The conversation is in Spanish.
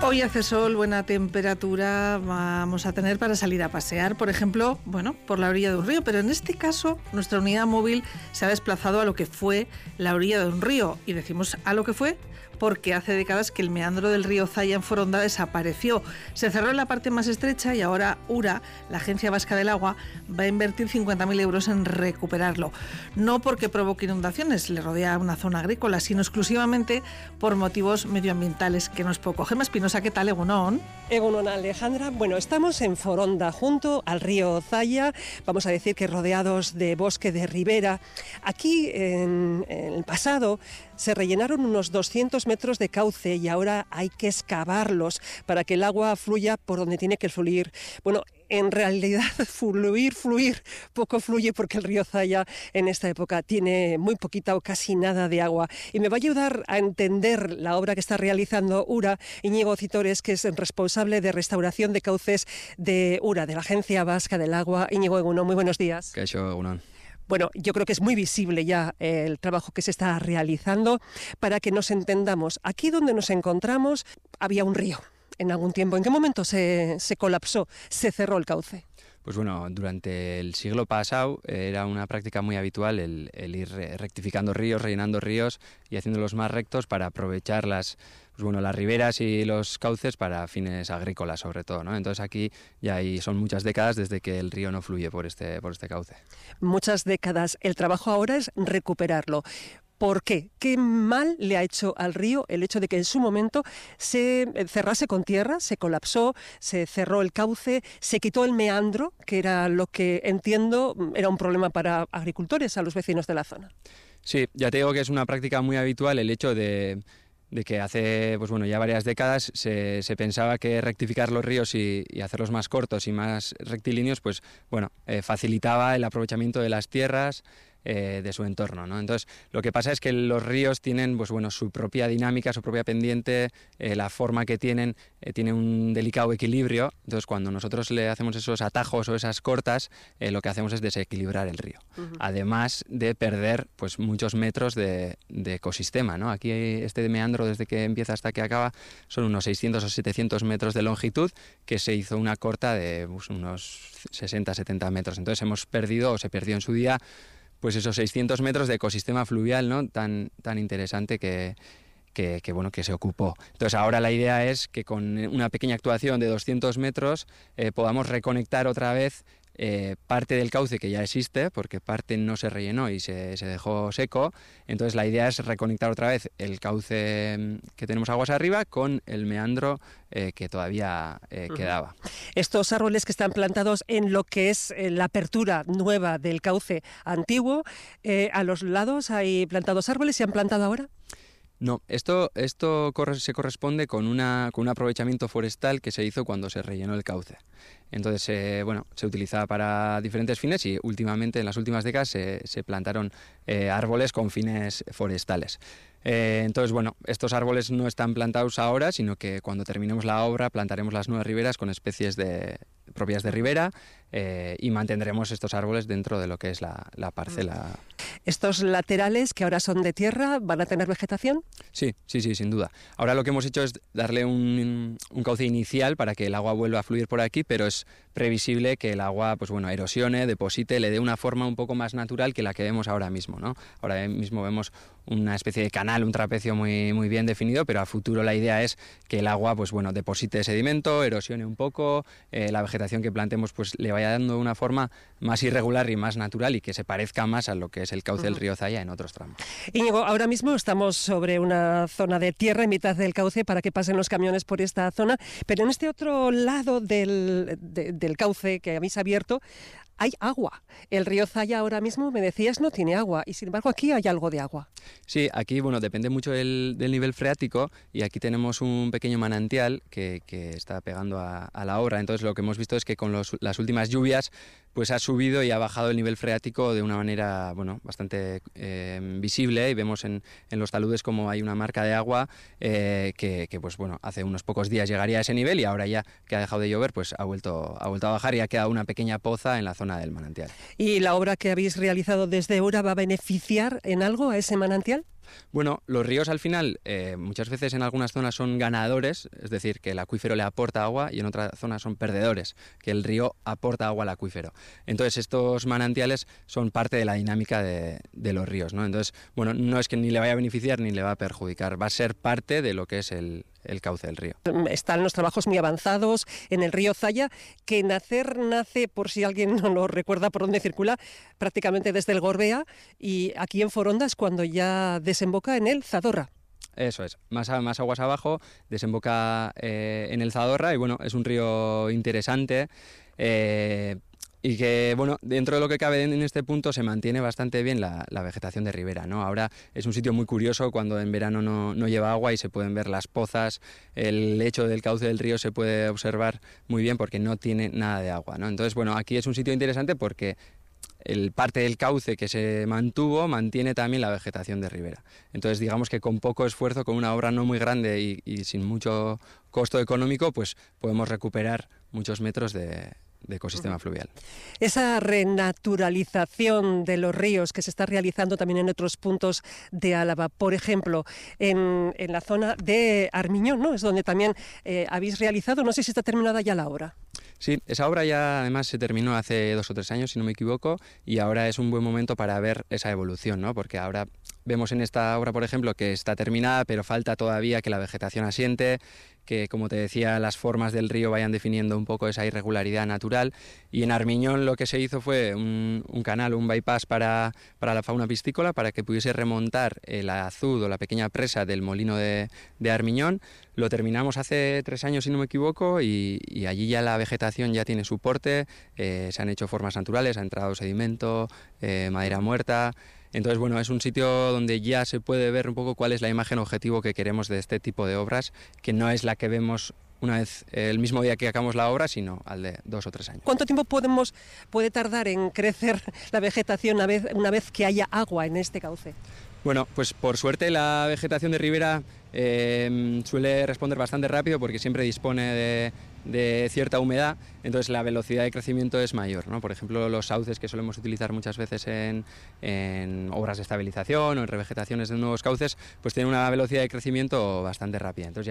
Hoy hace sol, buena temperatura vamos a tener para salir a pasear, por ejemplo, por la orilla de un río, pero en este caso nuestra unidad móvil se ha desplazado a lo que fue la orilla de un río, y decimos a lo que fue porque hace décadas que el meandro del río Zaya en Foronda desapareció. Se cerró en la parte más estrecha y ahora URA, la Agencia Vasca del Agua, va a invertir 50.000 euros en recuperarlo. No porque provoque inundaciones, le rodea una zona agrícola, sino exclusivamente por motivos medioambientales, que no es poco. Gemma Espinosa, ¿qué tal, Egunon? Egunon, Alejandra. Bueno, estamos en Foronda, junto al río Zaya, vamos a decir que rodeados de bosque de ribera. Aquí, en el pasado, se rellenaron unos 200 metros de cauce y ahora hay que excavarlos para que el agua fluya por donde tiene que fluir. Bueno, en realidad fluir, poco fluye porque el río Zaya en esta época tiene muy poquita o casi nada de agua. Y me va a ayudar a entender la obra que está realizando URA, Íñigo Citores, que es el responsable de restauración de cauces de URA, de la Agencia Vasca del Agua. Íñigo, Egunon, muy buenos días. Kaixo, Egunon. Bueno, yo creo que es muy visible ya el trabajo que se está realizando. Para que nos entendamos, aquí donde nos encontramos había un río en algún tiempo. ¿En qué momento se colapsó, se cerró el cauce? Pues bueno, durante el siglo pasado era una práctica muy habitual el ir rectificando ríos, rellenando ríos y haciéndolos más rectos para aprovechar las riberas y los cauces para fines agrícolas, sobre todo, ¿no? Entonces aquí ya son muchas décadas desde que el río no fluye por este cauce. Muchas décadas. El trabajo ahora es recuperarlo. ¿Por qué? ¿Qué mal le ha hecho al río el hecho de que en su momento se cerrase con tierra, se colapsó, se cerró el cauce, se quitó el meandro, que era lo que entiendo era un problema para agricultores, a los vecinos de la zona? Sí, ya te digo que es una práctica muy habitual el hecho de que hace ya varias décadas se pensaba que rectificar los ríos y hacerlos más cortos y más rectilíneos facilitaba el aprovechamiento de las tierras de su entorno, ¿no? Entonces, lo que pasa es que los ríos tienen su propia dinámica, su propia pendiente, la forma que tienen tiene un delicado equilibrio. Entonces, cuando nosotros le hacemos esos atajos o esas cortas, lo que hacemos es desequilibrar el río. Uh-huh. Además de perder muchos metros de ecosistema, ¿no? Aquí este meandro, desde que empieza hasta que acaba, son unos 600 o 700 metros de longitud, que se hizo una corta de unos 60-70 metros. Entonces hemos perdido, o se perdió en su día, esos 600 metros de ecosistema fluvial, ¿no? tan interesante que se ocupó. Entonces ahora la idea es que con una pequeña actuación de 200 metros podamos reconectar otra vez parte del cauce que ya existe, porque parte no se rellenó y se dejó seco. Entonces la idea es reconectar otra vez el cauce que tenemos aguas arriba con el meandro que todavía quedaba. Estos árboles que están plantados en lo que es la apertura nueva del cauce antiguo, a los lados hay plantados árboles. ¿Se han plantado ahora? No, esto se corresponde con un aprovechamiento forestal que se hizo cuando se rellenó el cauce. Entonces, se utilizaba para diferentes fines y últimamente, en las últimas décadas, se plantaron árboles con fines forestales. Entonces, estos árboles no están plantados ahora, sino que cuando terminemos la obra plantaremos las nuevas riberas con especies propias de ribera y mantendremos estos árboles dentro de lo que es la parcela. ¿Estos laterales, que ahora son de tierra, van a tener vegetación? Sí, sin duda. Ahora lo que hemos hecho es darle un cauce inicial para que el agua vuelva a fluir por aquí, pero es previsible que el agua erosione, deposite, le dé una forma un poco más natural que la que vemos ahora mismo, ¿no? Ahora mismo vemos una especie de canal, un trapecio muy, muy bien definido, pero a futuro la idea es que el agua deposite sedimento, erosione un poco, la vegetación que plantemos le vaya dando una forma más irregular y más natural y que se parezca más a lo que es el cauce del río Zaya en otros tramos. Íñigo, ahora mismo estamos sobre una zona de tierra en mitad del cauce para que pasen los camiones por esta zona, pero en este otro lado del cauce que habéis abierto hay agua. El río Zaya ahora mismo, me decías, no tiene agua y sin embargo aquí hay algo de agua. Sí, aquí depende mucho del nivel freático y aquí tenemos un pequeño manantial que está pegando a la obra. Entonces lo que hemos visto es que con las últimas lluvias ha subido y ha bajado el nivel freático de una manera bastante visible, y vemos en los taludes como hay una marca de agua que hace unos pocos días llegaría a ese nivel y ahora ya que ha dejado de llover ha vuelto a bajar y ha quedado una pequeña poza en la zona del manantial. ¿Y la obra que habéis realizado desde URA va a beneficiar en algo a ese manantial? Bueno, los ríos al final muchas veces en algunas zonas son ganadores, es decir, que el acuífero le aporta agua, y en otras zonas son perdedores, que el río aporta agua al acuífero. Entonces estos manantiales son parte de la dinámica de los ríos, ¿no? Entonces, bueno, no es que ni le vaya a beneficiar ni le va a perjudicar, va a ser parte de lo que es el cauce del río. Están los trabajos muy avanzados en el río Zaya, que nace, por si alguien no lo recuerda por dónde circula, prácticamente desde el Gorbea, y aquí en Foronda es cuando ya desemboca en el Zadorra. Eso es, más aguas abajo, desemboca en el Zadorra, y bueno, es un río interesante. Y que, bueno, dentro de lo que cabe en este punto se mantiene bastante bien la vegetación de ribera, ¿no? Ahora es un sitio muy curioso cuando en verano no lleva agua y se pueden ver las pozas, el lecho del cauce del río se puede observar muy bien porque no tiene nada de agua, ¿no? Entonces, bueno, aquí es un sitio interesante porque el parte del cauce que se mantuvo mantiene también la vegetación de ribera. Entonces, digamos que con poco esfuerzo, con una obra no muy grande y sin mucho costo económico, pues podemos recuperar muchos metros de ecosistema fluvial. Esa renaturalización de los ríos que se está realizando también en otros puntos de Álava, por ejemplo, en la zona de Armiñón, ¿no? Es donde también habéis realizado, no sé si está terminada ya la obra. Sí, esa obra ya además se terminó hace 2 o 3 años, si no me equivoco, y ahora es un buen momento para ver esa evolución, ¿no? Porque ahora vemos en esta obra, por ejemplo, que está terminada, pero falta todavía que la vegetación asiente, que, como te decía, las formas del río vayan definiendo un poco esa irregularidad natural. Y en Armiñón lo que se hizo fue un canal, un bypass para la fauna piscícola, para que pudiese remontar el azud o la pequeña presa del molino de Armiñón. Lo terminamos hace 3 años, si no me equivoco, y allí ya la vegetación ya tiene su porte, se han hecho formas naturales, ha entrado sedimento, madera muerta. Entonces, bueno, es un sitio donde ya se puede ver un poco cuál es la imagen objetivo que queremos de este tipo de obras, que no es la que vemos una vez el mismo día que acabamos la obra, sino al de 2 o 3 años. ¿Cuánto tiempo puede tardar en crecer la vegetación una vez que haya agua en este cauce? Bueno, pues por suerte la vegetación de ribera suele responder bastante rápido porque siempre dispone de cierta humedad, entonces la velocidad de crecimiento es mayor, ¿no? Por ejemplo, los sauces que solemos utilizar muchas veces en obras de estabilización o en revegetaciones de nuevos cauces, pues tienen una velocidad de crecimiento bastante rápida. Entonces,